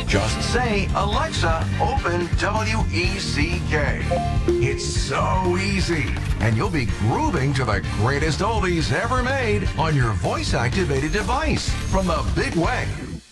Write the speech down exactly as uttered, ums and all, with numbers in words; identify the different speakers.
Speaker 1: Just say, Alexa, open W E C K. It's so easy, and you'll be grooving to the greatest oldies ever made on your voice-activated device from the big way.